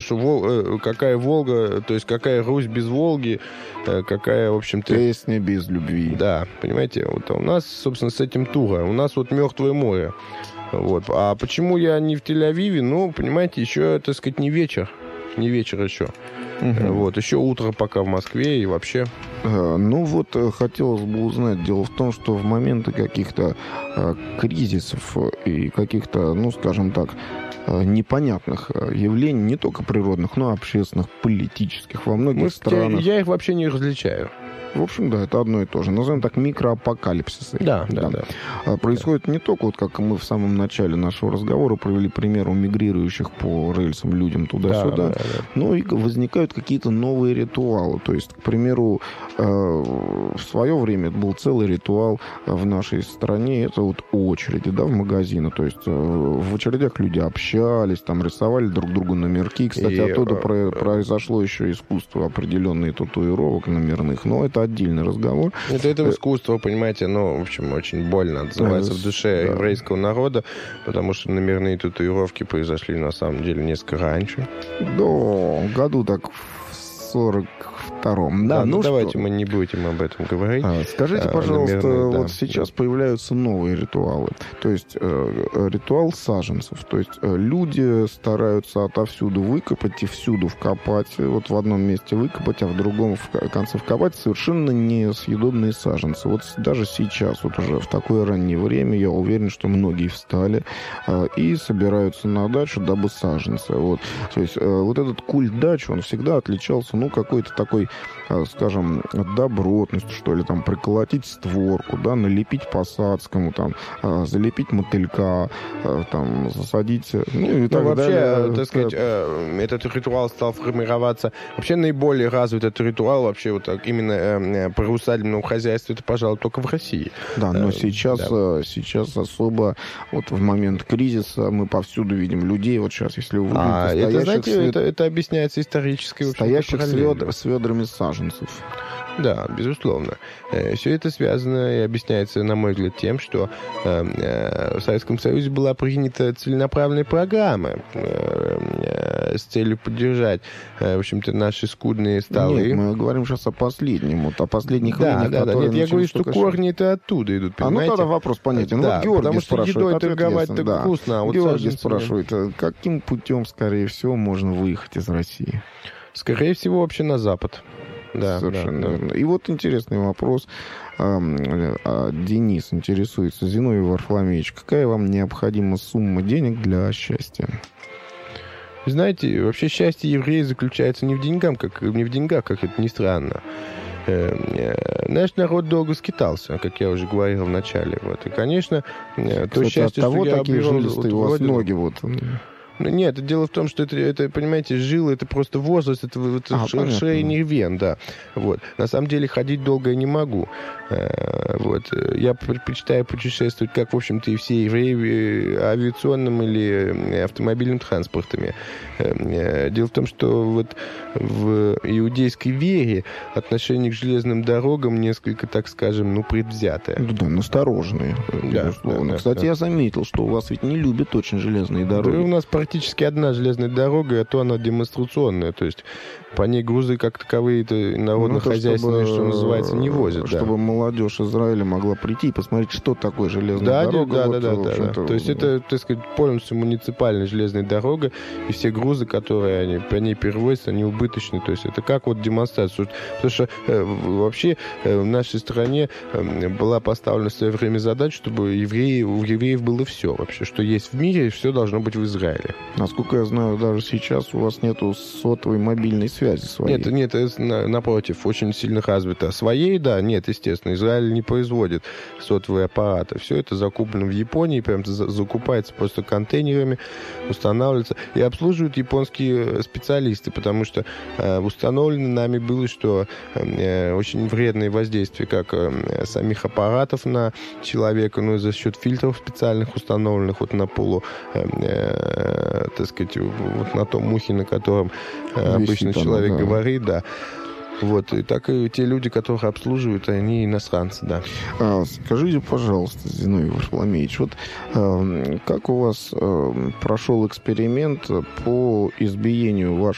что какая Волга, то есть какая Русь без Волги, какая, в общем-то... Песня без любви. Да, понимаете, вот у нас, собственно, с этим туго. У нас вот Мертвое море. Вот. А почему я не в Тель-Авиве? Ну, понимаете, еще, так сказать, не вечер. Не вечер еще. Вот, еще утро пока в Москве и вообще. Ну вот, хотелось бы узнать. Дело в том, что в моменты каких-то кризисов и каких-то, ну, скажем так, непонятных явлений, не только природных, но и общественных, политических во многих странах. Я их вообще не различаю. В общем, да, это одно и то же. Назовем так микроапокалипсисы. Да. Происходит не только, вот как мы в самом начале нашего разговора провели пример у мигрирующих по рельсам людям туда-сюда, но и возникают какие-то новые ритуалы. То есть, к примеру, в свое время это был целый ритуал в нашей стране, это вот очереди, да, в магазины. То есть в очередях люди общались, там рисовали друг другу номерки. Кстати, оттуда произошло еще искусство определенных татуировок номерных, но это отдельный разговор. Это искусство, понимаете, в общем, очень больно отзывается в душе еврейского народа, потому что номерные татуировки произошли, на самом деле, несколько раньше. Да, году так в 42-м. Да, давайте мы не будем об этом говорить. Скажите, пожалуйста, вот сейчас появляются новые ритуалы. То есть ритуал саженцев. То есть люди стараются отовсюду выкопать и всюду вкопать. Вот в одном месте выкопать, а в другом в конце вкопать совершенно несъедобные саженцы. Вот даже сейчас, вот уже в такое раннее время, я уверен, что многие встали и собираются на дачу, дабы саженцы. Вот. То есть вот этот культ дачи, он всегда отличался, какой-то такой, скажем, добротностью, что ли, там, приколотить створку, да, налепить посадскому, там, залепить мотылька, там, засадить, и так вообще, далее. Так сказать, этот ритуал стал формироваться. Вообще наиболее развит этот ритуал вообще вот так, именно по усадебному хозяйству, это, пожалуй, только в России. Да, но сейчас особо, вот в момент кризиса мы повсюду видим людей, вот сейчас, если вы выглядите, это объясняется исторической, стоящих с ведрами саженцев. Да, безусловно. Все это связано и объясняется, на мой взгляд, тем, что в Советском Союзе была принята целенаправленная программа с целью поддержать, в общем-то, наши скудные столы. Нет, мы говорим сейчас о последнем, вот о последних линиях, Нет, я говорю, что корни-то оттуда идут, понимаете? Тогда вопрос понятен. Вот Георгий потому что едой торговать так вкусно, а вот Георгий спрашивает, каким путем, скорее всего, можно выехать из России? Скорее всего, вообще на Запад. Да, совершенно верно. И вот интересный вопрос. Денис интересуется. Зиновий Варфоломеевич, какая вам необходима сумма денег для счастья? Вы знаете, вообще счастье еврея заключается не в деньгах, как это ни странно. Наш народ долго скитался, как я уже говорил в начале. Вот. И, конечно, то счастье, что я такие жилистые у вас ноги вот... Нет, дело в том, что это, понимаете, жилы, это просто возраст, это расширение вен, да. Вот. На самом деле ходить долго я не могу. Вот. Я предпочитаю путешествовать, как, в общем-то, и все евреи, авиационным или автомобильным транспортами. Дело в том, что вот в иудейской вере отношение к железным дорогам несколько, так скажем, предвзятое. Да, настороженные, безусловно. Кстати, я заметил, что у вас ведь не любят очень железные дороги. Да, у нас практически одна железная дорога, а то она демонстрационная. То есть по ней грузы как таковые-то народно-хозяйственные, что называется, не возят. Чтобы молодежь Израиля могла прийти и посмотреть, что такое железная дорога. Да. То есть это, так сказать, полностью муниципальная железная дорога, и все грузы, которые по ней перевозятся, они убыточны. То есть это как вот демонстрация. Потому что вообще в нашей стране была поставлена в свое время задача, чтобы у евреев было все вообще. Что есть в мире, все должно быть в Израиле. Насколько я знаю, даже сейчас у вас нету сотовой мобильной связи своей. Нет, это напротив, очень сильно развито. Своей, да, нет, естественно. Израиль не производит сотовые аппараты. Все это закуплено в Японии, прям закупается просто контейнерами, устанавливается. И обслуживают японские специалисты, потому что установлено нами было, что очень вредное воздействие как самих аппаратов на человека, но и за счет фильтров специальных установленных вот на полу, так сказать, вот на том ухе, на котором обычно человек говорит, да. Вот, и так и те люди, которых обслуживают, они иностранцы, да. Скажите, пожалуйста, Зиновий Варфоломеевич, вот как у вас прошел эксперимент по избиению ваших